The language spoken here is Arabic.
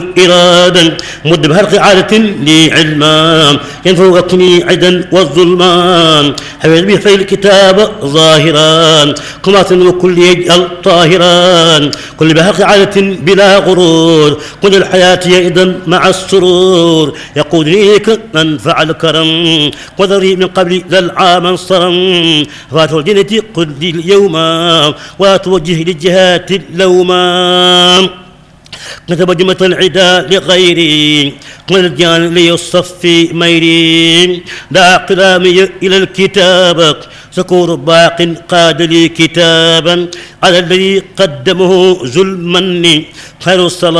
إرادا مد بهرق عادة لي علما ينفوقني عدا والظلمان حفظ به في الكتاب ظاهرا قمات وكل يجعل طاهرا كل بهرق عادة بلا غرور قل الحياة يئدا مع السرور يقودني من فعل الكرم وذري من قبل ذا العام انصرم فات الجنة قل لي اليوم وتوجه للجهات اللوما كتب جمة العدا لغيري والجان ليصفي ميري دع قلامي إلى الكتاب سكور باق قاد لي كتابا على الذي قدمه ظلما خير الصلاة